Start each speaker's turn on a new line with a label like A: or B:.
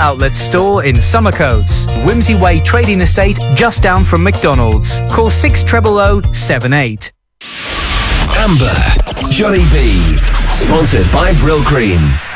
A: outlet store in Summercoats, Whimsy Way Trading Estate, just down from McDonald's. Call 600 78.
B: Amber, Johnny B. Sponsored by Brill Cream.